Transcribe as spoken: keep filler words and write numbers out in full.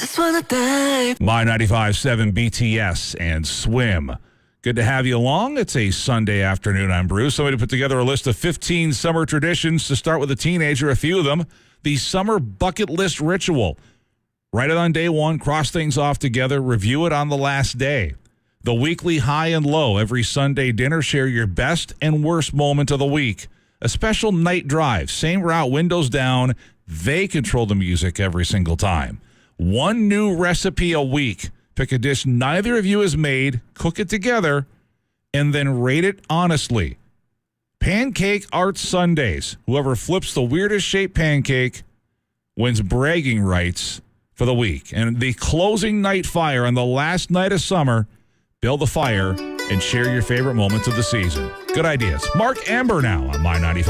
Just wanna dive. My ninety-five point seven B T S and Swim. Good to have you along. It's a Sunday afternoon. I'm Bruce. Somebody put together a list of fifteen summer traditions to start with a teenager. A few of them. The summer bucket list ritual. Write it on day one, cross things off together, review it on the last day. The weekly high and low. Every Sunday dinner, share your best and worst moment of the week. A special night drive. Same route, windows down. They control the music every single time. One new recipe a week. Pick a dish neither of you has made, cook it together, and then rate it honestly. Pancake Art Sundays. Whoever flips the weirdest shaped pancake wins bragging rights for the week. And the closing night fire on the last night of summer. Build a fire and share your favorite moments of the season. Good ideas. Mark Amber now on My ninety-five.